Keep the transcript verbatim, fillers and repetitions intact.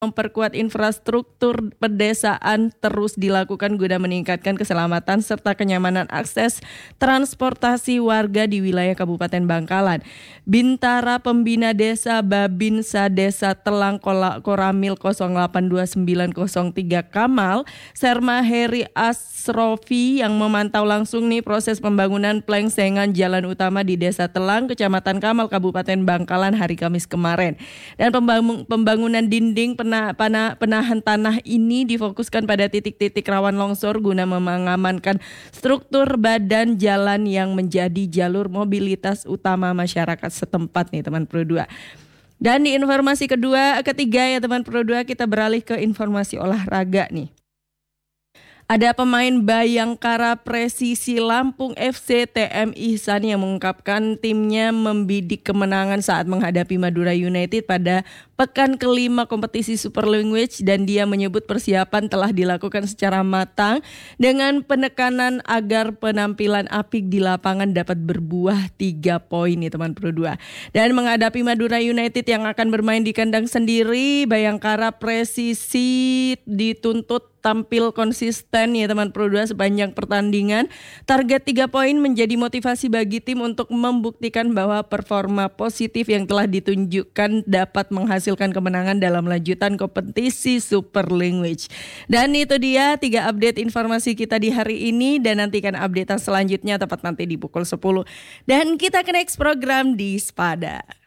memperkuat infrastruktur pedesaan terus dilakukan guna meningkatkan keselamatan serta kenyamanan akses transportasi warga di wilayah Kabupaten Bangkalan. Bintara Pembina Desa Babinsa Desa Telang Koramil nol delapan dua sembilan nol tiga Kamal, Serma Heri Asrofi yang memantau langsung nih proses pembangunan plengsengan jalan utama di Desa Telang, Kecamatan Kamal, Kabupaten Bangkalan hari Kamis kemarin. Dan pembangunan dinding Pena, pena, penahan tanah ini difokuskan pada titik-titik rawan longsor guna mengamankan struktur badan jalan yang menjadi jalur mobilitas utama masyarakat setempat nih teman Pro dua. Dan di informasi kedua, ketiga ya teman Pro dua, kita beralih ke informasi olahraga nih. Ada pemain Bayangkara Presisi Lampung F C T M Ihsan yang mengungkapkan timnya membidik kemenangan saat menghadapi Madura United pada pekan kelima kompetisi Super Language, dan dia menyebut persiapan telah dilakukan secara matang dengan penekanan agar penampilan apik di lapangan dapat berbuah tiga poin nih teman Pro dua. Dan menghadapi Madura United yang akan bermain di kandang sendiri, Bayangkara Presisi dituntut tampil konsisten ya teman Pro dua sepanjang pertandingan. Target tiga poin menjadi motivasi bagi tim untuk membuktikan bahwa performa positif yang telah ditunjukkan dapat menghasilkan kemenangan dalam lanjutan kompetisi Super Language. Dan itu dia tiga update informasi kita di hari ini, dan nantikan update selanjutnya tepat nanti di pukul sepuluh. Dan kita ke next program di Spada.